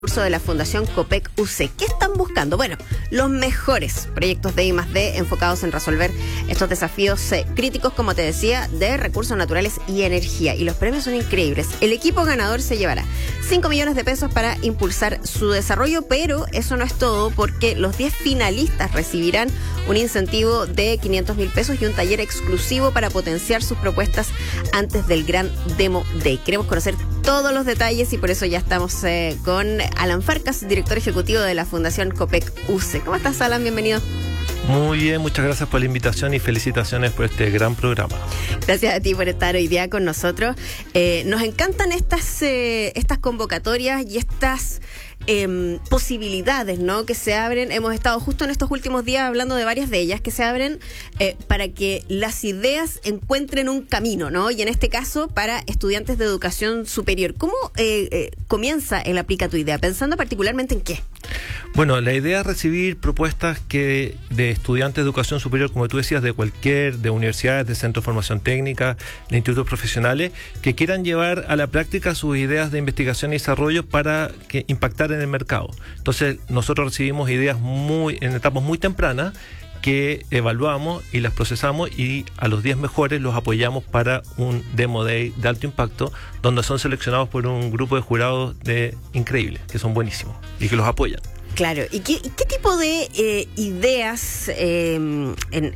Curso de la Fundación Copec UC. ¿Qué están buscando? Bueno, los mejores proyectos de I+D enfocados en resolver estos desafíos críticos, como te decía, de recursos naturales y energía. Y los premios son increíbles. El equipo ganador se llevará 5 millones de pesos para impulsar su desarrollo, pero eso no es todo, porque los 10 finalistas recibirán un incentivo de 500.000 pesos y un taller exclusivo para potenciar sus propuestas antes del gran Demo Day. Queremos conocer todos los detalles y por eso ya estamos con Alan Farcas, director ejecutivo de la Fundación Copec UC. ¿Cómo estás, Alan? Bienvenido. Muy bien, muchas gracias por la invitación y felicitaciones por este gran programa. Gracias a ti por estar hoy día con nosotros. Nos encantan estas convocatorias y estas posibilidades, ¿no?, que se abren. Hemos estado justo en estos últimos días hablando de varias de ellas que se abren para que las ideas encuentren un camino, ¿no? Y en este caso para estudiantes de educación superior. ¿Cómo comienza el Aplica tu Idea? Pensando particularmente en qué. Bueno, la idea es recibir propuestas de estudiantes de educación superior, como tú decías, de universidades, de centros de formación técnica, de institutos profesionales, que quieran llevar a la práctica sus ideas de investigación y desarrollo para impactar en el mercado. Entonces, nosotros recibimos ideas en etapas muy tempranas que evaluamos y las procesamos, y a los 10 mejores los apoyamos para un Demo Day de alto impacto, donde son seleccionados por un grupo de jurados increíbles, que son buenísimos y que los apoyan. Claro, ¿y qué tipo de ideas en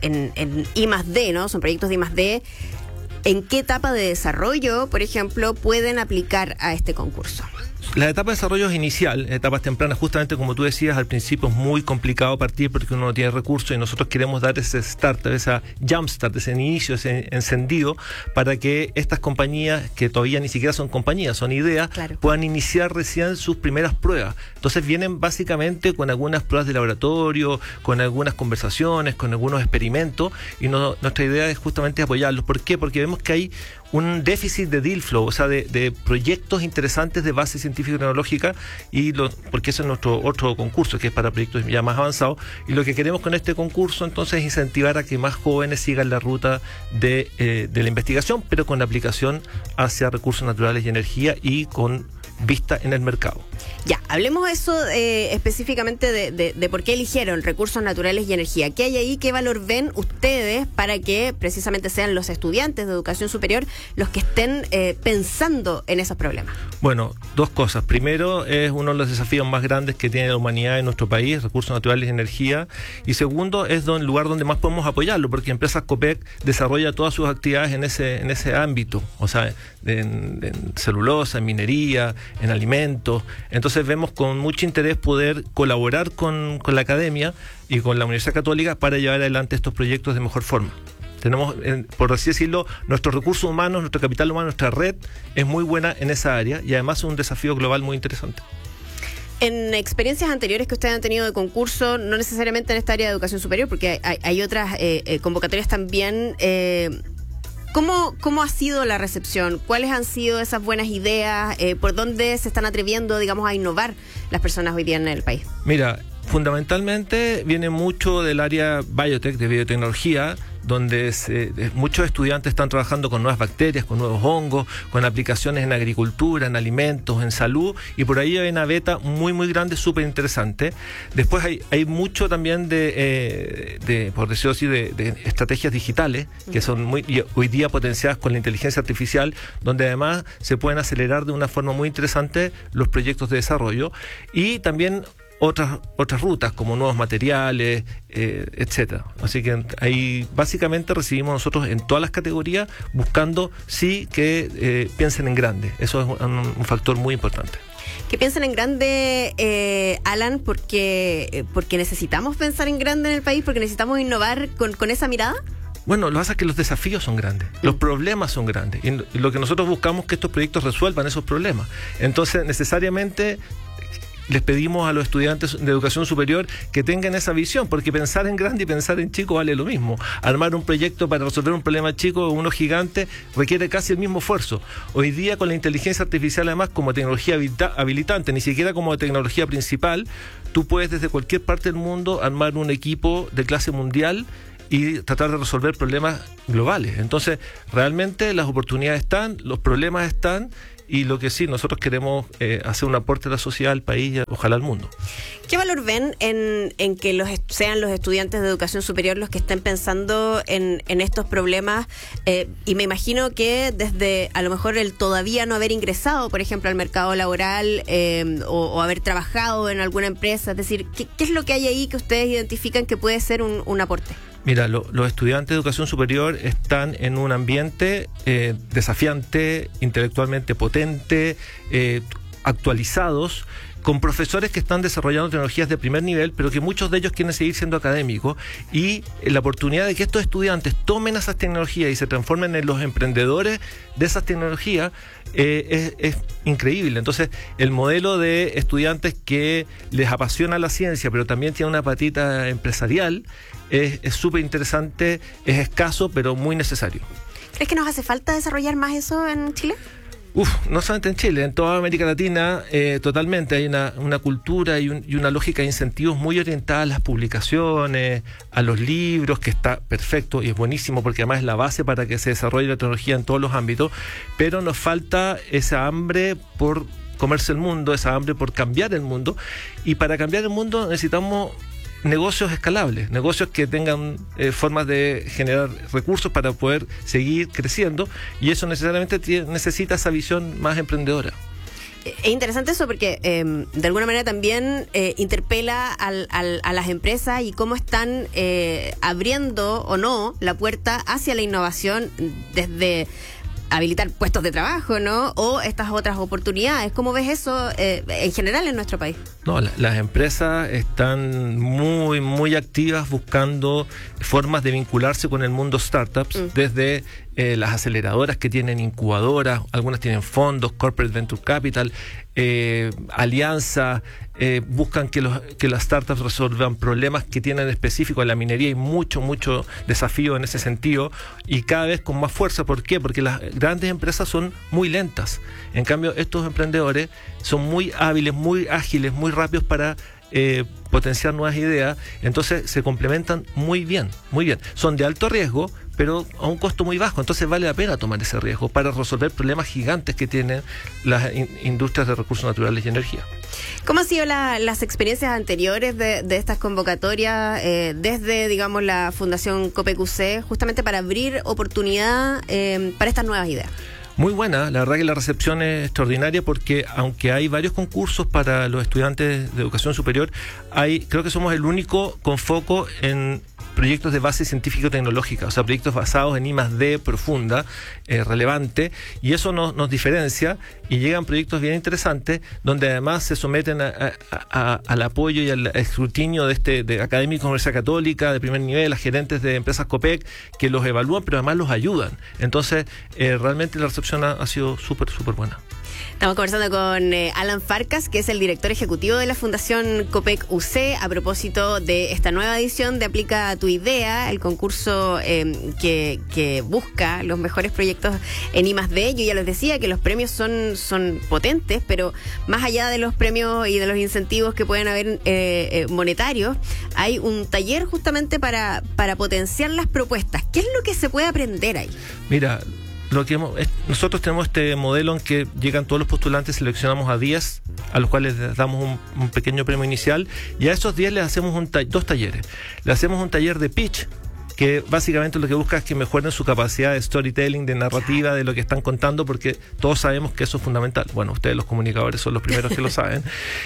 I+D, ¿no? Son proyectos de I+D. ¿En qué etapa de desarrollo, por ejemplo, pueden aplicar a este concurso? La etapa de desarrollo es inicial, etapas tempranas, justamente como tú decías, al principio es muy complicado partir porque uno no tiene recursos, y nosotros queremos dar ese start, esa jumpstart, ese inicio, ese encendido, para que estas compañías, que todavía ni siquiera son compañías, son ideas, claro, puedan iniciar recién sus primeras pruebas. Entonces vienen básicamente con algunas pruebas de laboratorio, con algunas conversaciones, con algunos experimentos, y nuestra idea es justamente apoyarlos. ¿Por qué? Porque vemos que hay un déficit de deal flow, o sea, de proyectos interesantes de base científica y tecnológica, porque ese es nuestro otro concurso, que es para proyectos ya más avanzados, y lo que queremos con este concurso entonces es incentivar a que más jóvenes sigan la ruta de la investigación, pero con aplicación hacia recursos naturales y energía, y con vista en el mercado. Ya, hablemos de eso específicamente de por qué eligieron recursos naturales y energía. ¿Qué hay ahí? ¿Qué valor ven ustedes para que precisamente sean los estudiantes de educación superior los que estén pensando en esos problemas? Bueno, dos cosas. Primero, es uno de los desafíos más grandes que tiene la humanidad en nuestro país, recursos naturales y energía. Y segundo, es el lugar donde más podemos apoyarlo, porque Empresas Copec desarrolla todas sus actividades en ese ámbito, o sea, en celulosa, en minería, en alimentos. Entonces vemos con mucho interés poder colaborar con la academia y con la Universidad Católica para llevar adelante estos proyectos de mejor forma. Tenemos, por así decirlo, nuestros recursos humanos, nuestro capital humano, nuestra red es muy buena en esa área, y además es un desafío global muy interesante. En experiencias anteriores que ustedes han tenido de concurso, no necesariamente en esta área de educación superior, porque hay otras convocatorias también, ¿cómo ha sido la recepción? ¿Cuáles han sido esas buenas ideas? ¿Por dónde se están atreviendo, digamos, a innovar las personas hoy día en el país? Mira, fundamentalmente viene mucho del área biotech, de biotecnología, donde muchos estudiantes están trabajando con nuevas bacterias, con nuevos hongos, con aplicaciones en agricultura, en alimentos, en salud, y por ahí hay una beta muy muy grande, súper interesante. Después hay mucho también por decirlo así, de estrategias digitales, que son hoy día potenciadas con la inteligencia artificial, donde además se pueden acelerar de una forma muy interesante los proyectos de desarrollo, y también otras rutas como nuevos materiales, etcétera. Así que ahí básicamente recibimos nosotros en todas las categorías, buscando que piensen en grande. Eso es un factor muy importante. Que piensen en grande, Alan, porque necesitamos pensar en grande en el país, porque necesitamos innovar con esa mirada. Bueno, lo que pasa es que los desafíos son grandes, los problemas son grandes, y lo que nosotros buscamos es que estos proyectos resuelvan esos problemas. Entonces, necesariamente les pedimos a los estudiantes de educación superior que tengan esa visión, porque pensar en grande y pensar en chico vale lo mismo. Armar un proyecto para resolver un problema chico o uno gigante requiere casi el mismo esfuerzo. Hoy día, con la inteligencia artificial, además, como tecnología habilitante, ni siquiera como tecnología principal, tú puedes desde cualquier parte del mundo armar un equipo de clase mundial y tratar de resolver problemas globales. Entonces, realmente las oportunidades están, los problemas están, y lo que sí, nosotros queremos hacer un aporte a la sociedad, al país y ojalá al mundo. ¿Qué valor ven en que sean los estudiantes de educación superior los que estén pensando en estos problemas? Y me imagino que desde a lo mejor el todavía no haber ingresado, por ejemplo, al mercado laboral o haber trabajado en alguna empresa, es decir, ¿qué es lo que hay ahí que ustedes identifican que puede ser un aporte? Mira, los estudiantes de educación superior están en un ambiente desafiante, intelectualmente potente, actualizados, con profesores que están desarrollando tecnologías de primer nivel, pero que muchos de ellos quieren seguir siendo académicos, y la oportunidad de que estos estudiantes tomen esas tecnologías y se transformen en los emprendedores de esas tecnologías es increíble. Entonces, el modelo de estudiantes que les apasiona la ciencia, pero también tiene una patita empresarial, es súper interesante, es escaso, pero muy necesario. ¿Crees que nos hace falta desarrollar más eso en Chile? No solamente en Chile, en toda América Latina totalmente hay una cultura y una lógica de incentivos muy orientada a las publicaciones, a los libros, que está perfecto y es buenísimo porque además es la base para que se desarrolle la tecnología en todos los ámbitos, pero nos falta esa hambre por comerse el mundo, esa hambre por cambiar el mundo, y para cambiar el mundo necesitamos negocios escalables, negocios que tengan formas de generar recursos para poder seguir creciendo, y eso necesariamente necesita esa visión más emprendedora. Es interesante eso porque de alguna manera también interpela a las empresas y cómo están abriendo o no la puerta hacia la innovación, desde habilitar puestos de trabajo, ¿no? O estas otras oportunidades. ¿Cómo ves eso en general en nuestro país? No, las empresas están muy, muy activas buscando formas de vincularse con el mundo startups, desde las aceleradoras que tienen incubadoras, algunas tienen fondos, corporate venture capital, alianzas, buscan que las startups resuelvan problemas que tienen específicos en la minería. Hay mucho desafío en ese sentido, y cada vez con más fuerza. ¿Por qué? Porque las grandes empresas son muy lentas. En cambio, estos emprendedores son muy hábiles, muy ágiles, muy rápidos para potenciar nuevas ideas. Entonces se complementan muy bien. Son de alto riesgo, pero a un costo muy bajo. Entonces vale la pena tomar ese riesgo para resolver problemas gigantes que tienen las industrias de recursos naturales y energía. ¿Cómo han sido las experiencias anteriores de estas convocatorias desde, digamos, la Fundación Copec UC, justamente para abrir oportunidad para estas nuevas ideas? Muy buena, la verdad que la recepción es extraordinaria, porque aunque hay varios concursos para los estudiantes de educación superior, creo que somos el único con foco en proyectos de base científico-tecnológica, o sea, proyectos basados en I+D profunda, relevante, y eso nos diferencia, y llegan proyectos bien interesantes, donde además se someten al apoyo y al escrutinio de académicos de la Universidad Católica de primer nivel, a gerentes de empresas Copec, que los evalúan, pero además los ayudan. Entonces, realmente la recepción ha sido súper buena. Estamos conversando con Alan Farkas, que es el director ejecutivo de la Fundación Copec UC, a propósito de esta nueva edición de Aplica tu Idea, el concurso que busca los mejores proyectos en I+D. Yo ya les decía que los premios son potentes, pero más allá de los premios y de los incentivos que pueden haber monetarios, hay un taller justamente para potenciar las propuestas. ¿Qué es lo que se puede aprender ahí? Mira, nosotros tenemos este modelo en que llegan todos los postulantes, seleccionamos a 10, a los cuales les damos un pequeño premio inicial, y a esos 10 les hacemos dos talleres. Le hacemos un taller de pitch, que básicamente lo que busca es que mejoren su capacidad de storytelling, de narrativa, de lo que están contando, porque todos sabemos que eso es fundamental. Bueno, ustedes los comunicadores son los primeros que lo saben.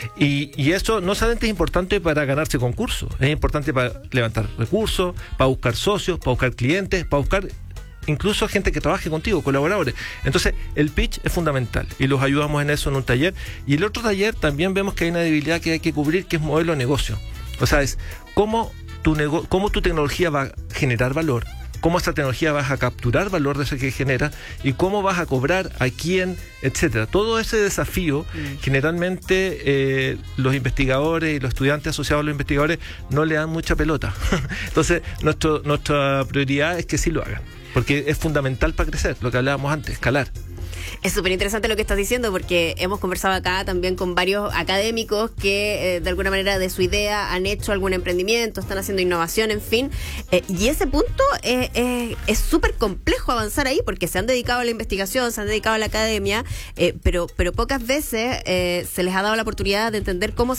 Y eso no solamente es importante para ganarse concursos, es importante para levantar recursos, para buscar socios, para buscar clientes, para buscar incluso gente que trabaje contigo, colaboradores. Entonces, el pitch es fundamental y los ayudamos en eso en un taller. Y el otro taller también vemos que hay una debilidad que hay que cubrir, que es modelo de negocio. O sea, es cómo tu tecnología va a generar valor, cómo esa tecnología vas a capturar valor de ese que genera, y cómo vas a cobrar, a quién, etcétera. Todo ese desafío, generalmente los investigadores y los estudiantes asociados a los investigadores no le dan mucha pelota. Entonces, nuestra prioridad es que sí lo hagan, porque es fundamental para crecer, lo que hablábamos antes, escalar. Es súper interesante lo que estás diciendo porque hemos conversado acá también con varios académicos que de alguna manera de su idea han hecho algún emprendimiento, están haciendo innovación, en fin. Y ese punto es súper complejo avanzar ahí porque se han dedicado a la investigación, se han dedicado a la academia, pero pocas veces se les ha dado la oportunidad de entender cómo